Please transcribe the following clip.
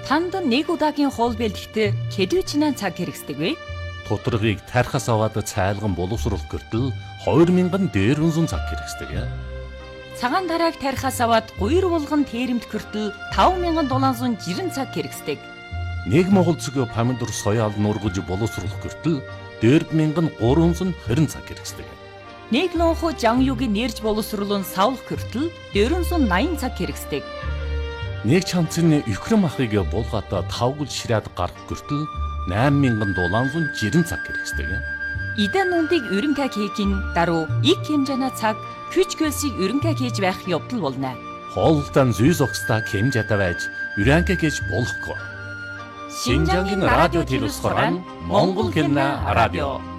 Танд нэг удаагийн хоол бэлтгэхэд хэдвэчнээ цаг хэрэгсдэг вэ? Тоторгийг тархас аваад цайлган боловсруулах гэртэл 2000 дээрвэн цаг хэрэгсдэг. Цагаан тарааг тархас аваад гуйр булган тэрэмт гэртэл 5760 цаг хэрэгсдэг. Нэг Монгол цэгийн помидор соёал нургаж боловсруулах гэртэл 4320 цаг хэрэгсдэг. Нэг лонхо жанюгийн нэрж боловсруулан савлах гэртэл 480 цаг хэрэгсдэг. Нэг чанцны өхрөм ахыг булгаата тавгал ширээд гарах гэртэл 8760 цаг хэрэгсдэг. Идэн нүндийг өрөнгө хийхин даруй их хэмжээний цаг күч гөлсийг өрөнгө хийж байх явдал болно. Хоолтон зүй зогсдаа хэмжээтэй байж өрөнгө хийж болохгүй. Шинжангийн радио телевизээр Монгол хэлний радио